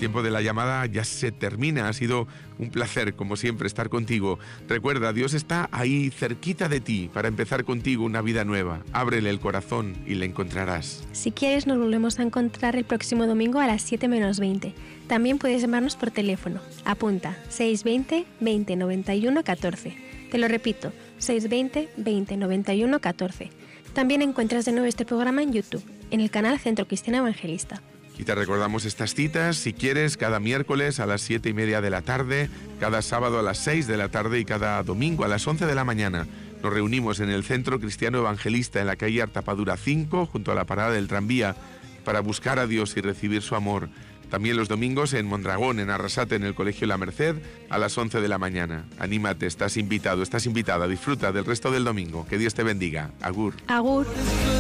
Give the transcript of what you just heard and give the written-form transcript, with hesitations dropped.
tiempo de la llamada ya se termina. Ha sido un placer, como siempre, estar contigo. Recuerda, Dios está ahí cerquita de ti para empezar contigo una vida nueva. Ábrele el corazón y le encontrarás. Si quieres, nos volvemos a encontrar el próximo domingo a las 7 menos 20. También puedes llamarnos por teléfono. Apunta, 620 20 91 14. Te lo repito, 620 20 91 14. También encuentras de nuevo este programa en YouTube, en el canal Centro Cristiano Evangelista. Y te recordamos estas citas, si quieres, cada miércoles a las 7:30 de la tarde, cada sábado a las 6 de la tarde y cada domingo a las 11 de la mañana. Nos reunimos en el Centro Cristiano Evangelista en la calle Artapadura 5, junto a la parada del tranvía, para buscar a Dios y recibir su amor. También los domingos en Mondragón, en Arrasate, en el Colegio La Merced, a las 11 de la mañana. Anímate, estás invitado, estás invitada, disfruta del resto del domingo. Que Dios te bendiga. Agur. Agur.